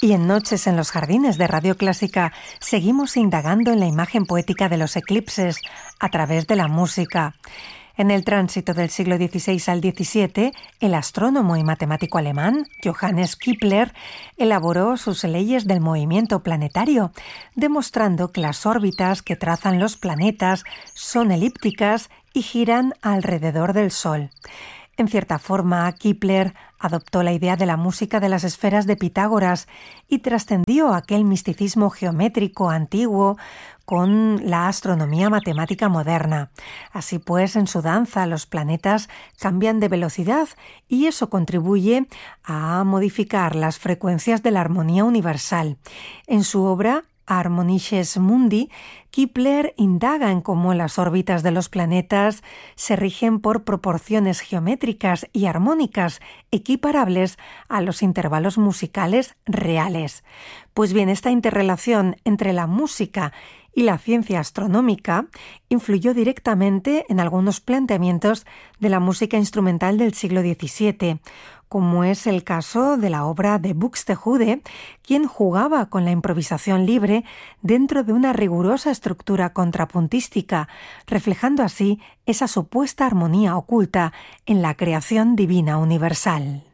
Y en Noches en los Jardines de Radio Clásica seguimos indagando en la imagen poética de los eclipses a través de la música. En el tránsito del siglo XVI al XVII, el astrónomo y matemático alemán Johannes Kepler elaboró sus leyes del movimiento planetario, demostrando que las órbitas que trazan los planetas son elípticas y giran alrededor del Sol. En cierta forma, Kepler adoptó la idea de la música de las esferas de Pitágoras y trascendió aquel misticismo geométrico antiguo con la astronomía matemática moderna. Así pues, en su danza los planetas cambian de velocidad y eso contribuye a modificar las frecuencias de la armonía universal. En su obra Harmonisches Mundi, Kepler indaga en cómo las órbitas de los planetas se rigen por proporciones geométricas y armónicas equiparables a los intervalos musicales reales. Pues bien, esta interrelación entre la música y la ciencia astronómica influyó directamente en algunos planteamientos de la música instrumental del siglo XVII, como es el caso de la obra de Buxtehude, quien jugaba con la improvisación libre dentro de una rigurosa estructura contrapuntística, reflejando así esa supuesta armonía oculta en la creación divina universal.